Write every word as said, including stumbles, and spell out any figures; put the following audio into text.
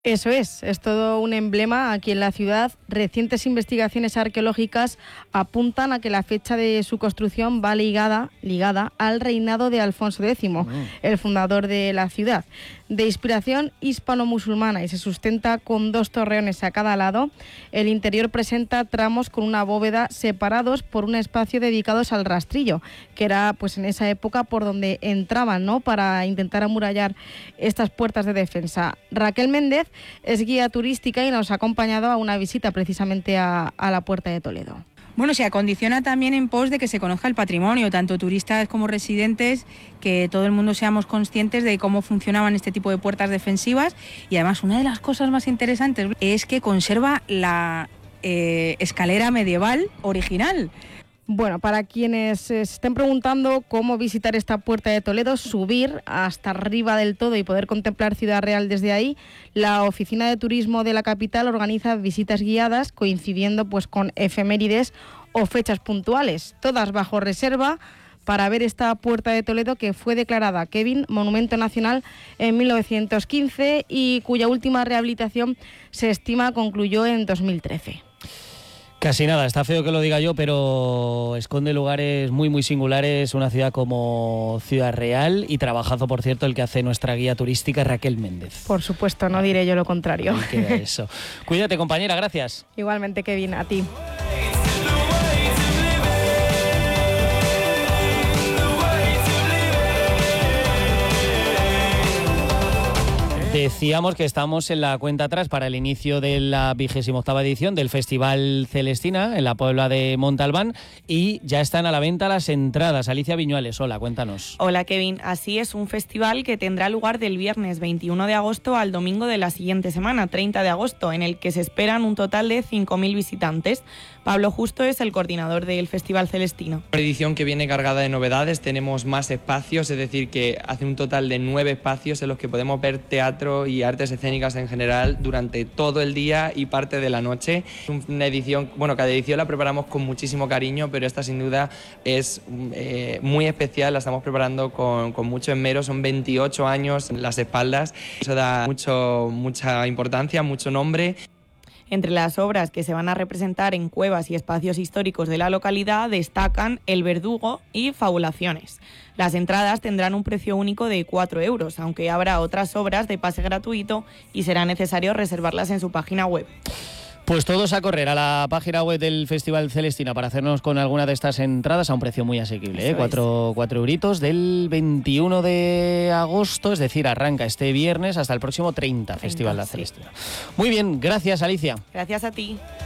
Eso es, es todo un emblema aquí en la ciudad. Recientes investigaciones arqueológicas apuntan a que la fecha de su construcción va ligada, ligada al reinado de Alfonso décimo, mm. el fundador de la ciudad. De inspiración hispano-musulmana y se sustenta con dos torreones a cada lado, el interior presenta tramos con una bóveda separados por un espacio dedicados al rastrillo, que era pues en esa época por donde entraban, ¿no?, para intentar amurallar estas puertas de defensa. Raquel Méndez es guía turística y nos ha acompañado a una visita precisamente a, a la Puerta de Toledo. Bueno, se acondiciona también en pos de que se conozca el patrimonio, tanto turistas como residentes, que todo el mundo seamos conscientes de cómo funcionaban este tipo de puertas defensivas. Y además, una de las cosas más interesantes es que conserva la eh, escalera medieval original. Bueno, para quienes se estén preguntando cómo visitar esta Puerta de Toledo, subir hasta arriba del todo y poder contemplar Ciudad Real desde ahí, la Oficina de Turismo de la capital organiza visitas guiadas coincidiendo pues con efemérides o fechas puntuales, todas bajo reserva, para ver esta Puerta de Toledo que fue declarada, Kevin, Monumento Nacional en mil novecientos quince y cuya última rehabilitación se estima concluyó en dos mil trece. Casi nada, está feo que lo diga yo, pero esconde lugares muy muy singulares, una ciudad como Ciudad Real, y trabajazo, por cierto, el que hace nuestra guía turística Raquel Méndez. Por supuesto, no diré yo lo contrario. Ahí queda eso. Cuídate, compañera, gracias. Igualmente, Kevin, a ti. Decíamos que estamos en la cuenta atrás para el inicio de la vigésima octava edición del Festival Celestina en la Puebla de Montalbán y ya están a la venta las entradas. Alicia Viñuales, hola, cuéntanos. Hola, Kevin. Así es, un festival que tendrá lugar del viernes veintiuno de agosto al domingo de la siguiente semana, treinta de agosto, en el que se esperan un total de cinco mil visitantes. Pablo Justo es el coordinador del Festival Celestino. Una edición que viene cargada de novedades, tenemos más espacios, es decir, que hace un total de nueve espacios en los que podemos ver teatro y artes escénicas en general durante todo el día y parte de la noche. Una edición, bueno, cada edición la preparamos con muchísimo cariño, pero esta sin duda es eh, muy especial, la estamos preparando con, con mucho esmero, son veintiocho años en las espaldas, eso da mucho, mucha importancia, mucho nombre. Entre las obras que se van a representar en cuevas y espacios históricos de la localidad destacan El Verdugo y Fabulaciones. Las entradas tendrán un precio único de cuatro euros, aunque habrá otras obras de pase gratuito y será necesario reservarlas en su página web. Pues todos a correr a la página web del Festival Celestina para hacernos con alguna de estas entradas a un precio muy asequible, ¿eh? Cuatro, cuatro euritos del veintiuno de agosto, es decir, arranca este viernes hasta el próximo treinta, treinta Festival de la Celestina. Sí. Muy bien, gracias, Alicia. Gracias a ti.